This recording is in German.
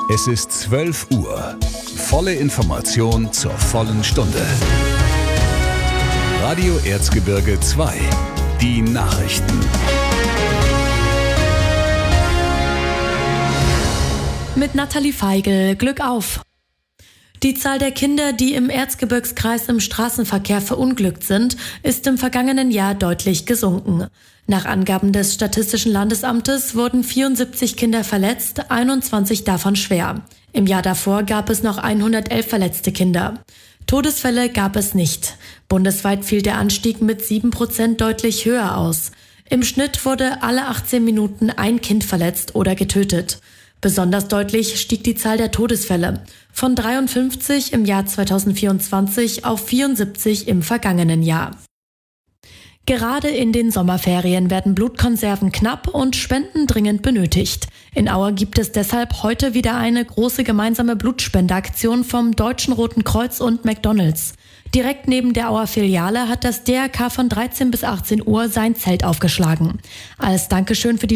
Es ist 12 Uhr. Volle Information zur vollen Stunde. Radio Erzgebirge 2. Die Nachrichten. Mit Nathalie Feigl. Glück auf! Die Zahl der Kinder, die im Erzgebirgskreis im Straßenverkehr verunglückt sind, ist im vergangenen Jahr deutlich gesunken. Nach Angaben des Statistischen Landesamtes wurden 74 Kinder verletzt, 21 davon schwer. Im Jahr davor gab es noch 111 verletzte Kinder. Todesfälle gab es nicht. Bundesweit fiel der Anstieg mit 7% deutlich höher aus. Im Schnitt wurde alle 18 Minuten ein Kind verletzt oder getötet. Besonders deutlich stieg die Zahl der Todesfälle von 53 im Jahr 2024 auf 74 im vergangenen Jahr. Gerade in den Sommerferien werden Blutkonserven knapp und Spenden dringend benötigt. In Aue gibt es deshalb heute wieder eine große gemeinsame Blutspendeaktion vom Deutschen Roten Kreuz und McDonald's. Direkt neben der Auer Filiale hat das DRK von 13 bis 18 Uhr sein Zelt aufgeschlagen. Als Dankeschön für die